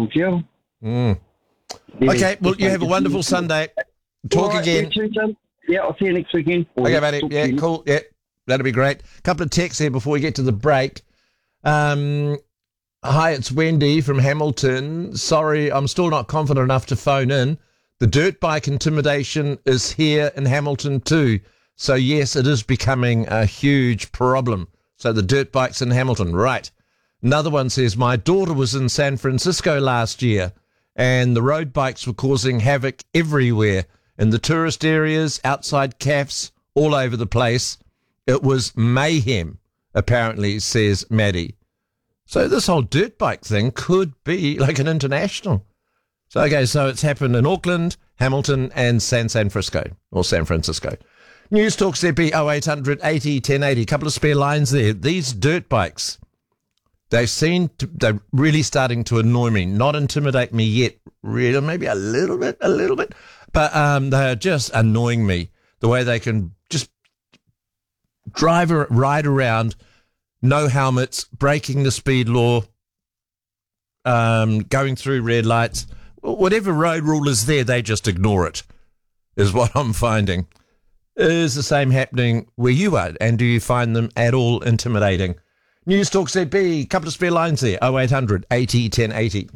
Thank you. Mm. Okay, well, you have a wonderful Sunday. Talk All right, again. You too, Tim. Yeah, I'll see you next weekend. Okay, buddy. Yeah, cool. Yeah, that'll be great. A couple of texts here before we get to the break. Hi, it's Wendy from Hamilton. Sorry, I'm still not confident enough to phone in. The dirt bike intimidation is here in Hamilton too. So, yes, it is becoming a huge problem. So, the dirt bikes in Hamilton, right. Another one says, my daughter was in San Francisco last year and the road bikes were causing havoc everywhere in the tourist areas, outside cafes, all over the place. It was mayhem, apparently, says Maddie. So this whole dirt bike thing could be like an international. So, okay, so it's happened in Auckland, Hamilton, and San Francisco. News Talk ZB 0800 80 1080. Couple of spare lines there. These dirt bikes, they're really starting to annoy me. Not intimidate me yet, really, maybe a little bit. But they're just annoying me. The way they can just ride around, no helmets, breaking the speed law, going through red lights. Whatever road rule is there, they just ignore it, is what I'm finding. Is the same happening where you are? And do you find them at all intimidating? News Talk ZB, couple of spare lines there, 0800 80 1080.